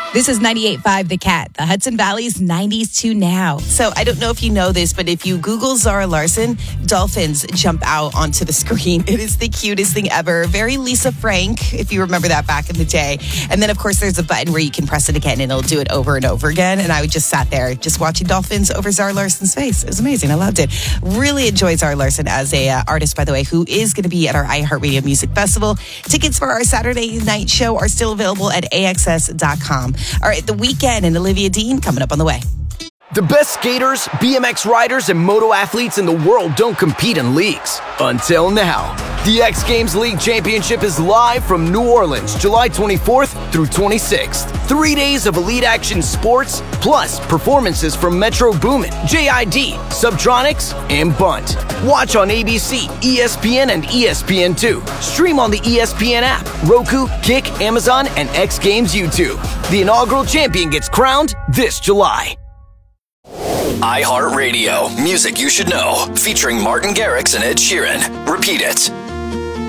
This is 98.5 The Cat, the Hudson Valley's 90s to now. So I don't know if you know this, but if you Google Zara Larsson, dolphins jump out onto the screen. It is the cutest thing ever. Very Lisa Frank, if you remember that back in the day. And then, of course, there's a button where you can press it again and it'll do it over and over again. And I just sat there just watching dolphins over Zara Larsson's face. It was amazing. I loved it. Really enjoyed Zara Larsson as a artist, by the way, who is going to be at our iHeartRadio Music Festival. Tickets for our Saturday night show are still available at AXS.com. All right, The Weeknd and Olivia Dean coming up on the way. The best skaters, BMX riders, and moto athletes in the world don't compete in leagues. Until now. The X Games League Championship is live from New Orleans, July 24th through 26th. 3 days of elite action sports, plus performances from Metro Boomin, JID, Subtronics, and Bunt. Watch on ABC, ESPN, and ESPN2. Stream on the ESPN app, Roku, Kick, Amazon, and X Games YouTube. The inaugural champion gets crowned this July. iHeartRadio, music you should know, featuring Martin Garrix and Ed Sheeran. Repeat it.